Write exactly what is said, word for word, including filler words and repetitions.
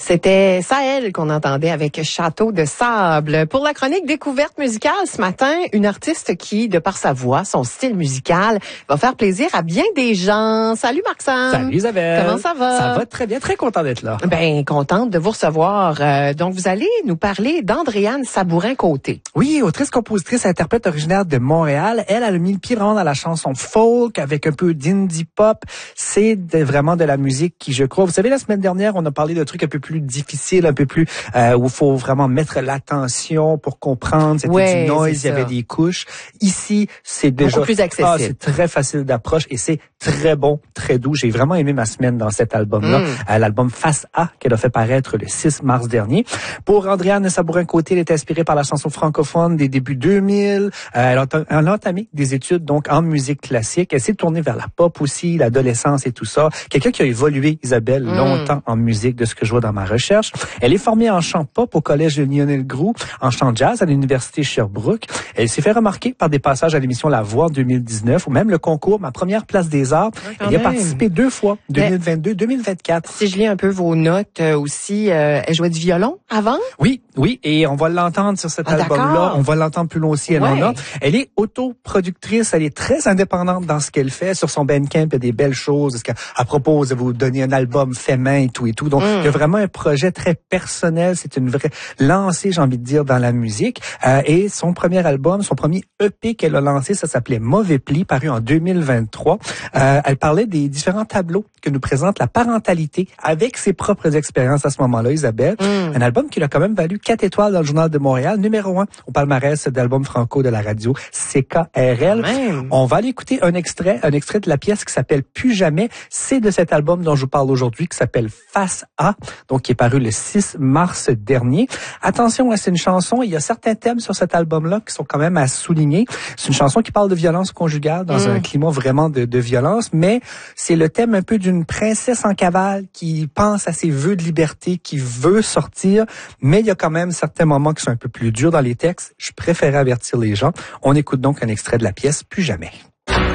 C'était Sahel qu'on entendait avec Château de sable. Pour la chronique découverte musicale ce matin, une artiste qui, de par sa voix, son style musical, va faire plaisir à bien des gens. Salut Marc-Sam. Salut Isabelle. Comment ça va? Ça va très bien, très content d'être là. Ben, contente de vous recevoir. Euh, donc, vous allez nous parler d'Andréane Sabourin-Côté. Oui, autrice, compositrice, interprète originaire de Montréal. Elle, elle a mis le pied vraiment dans la chanson folk avec un peu d'indie pop. C'est de, vraiment de la musique qui, je crois... Vous savez, la semaine dernière, on a parlé de trucs un peu plus difficiles, un peu plus euh, où il faut vraiment mettre l'attention pour comprendre. C'était ouais, du noise, il y avait des couches. Ici, c'est déjà... Beaucoup plus accessible. Ah, c'est très facile d'approche et c'est très bon, très doux. J'ai vraiment aimé ma semaine dans cet album-là. Mm. Euh, l'album Face A, qu'elle a fait paraître le six mars dernier. Pour Andréane Sabourin-Côté, elle est inspirée par la chanson francophone des débuts deux mille. Euh, elle, a, elle a entamé des études donc en musique classique. Elle s'est tournée vers la pop aussi, l'adolescence et tout ça. Quelqu'un qui a évolué, Isabelle, mm. longtemps en musique, de ce que je vois dans ma recherche. Elle est formée en chant pop au collège de Lionel Groulx, en chant jazz à l'université Sherbrooke. Elle s'est fait remarquer par des passages à l'émission La Voix en deux mille dix-neuf ou même le concours Ma première place des arts. Ouais, elle y a participé deux fois, deux mille vingt-deux, deux mille vingt-quatre. Si je lis un peu vos notes euh, aussi, euh, elle jouait du violon avant? Oui, oui, et on va l'entendre sur cet ah, album-là. On va l'entendre plus loin aussi, elle ouais. en a. Elle est autoproductrice, elle est très indépendante dans ce qu'elle fait. Sur son Bandcamp, il y a des belles choses. Est-ce qu'elle propose de vous donner un album fait main et tout et tout. Donc, mm. il y a vraiment un projet très personnel. C'est une vraie lancée, j'ai envie de dire, dans la musique. Euh, et son premier album, son premier E P qu'elle a lancé, ça s'appelait Mauvais Pli, paru en deux mille vingt-trois. Euh, elle parlait des différents tableaux que nous présente la parentalité avec ses propres expériences à ce moment-là, Isabelle. Mm. Un album qui l'a quand même valu quatre étoiles dans le Journal de Montréal, numéro un au palmarès d'albums franco de la radio C K R L. Même. On va aller écouter un extrait, un extrait de la pièce qui s'appelle Plus jamais. C'est de cet album dont je vous parle aujourd'hui qui s'appelle Face A, donc qui est paru le six mars dernier. Attention, c'est une chanson, il y a certains thèmes sur cet album-là qui sont quand même à souligner. C'est une chanson qui parle de violence conjugale dans mm. un climat vraiment de, de violence, mais c'est le thème un peu d'une princesse en cavale qui pense à ses vœux de liberté, qui veut sortir, mais il y a quand même certains moments qui sont un peu plus durs dans les textes. Je préférais avertir les gens. On écoute donc un extrait de la pièce Plus jamais.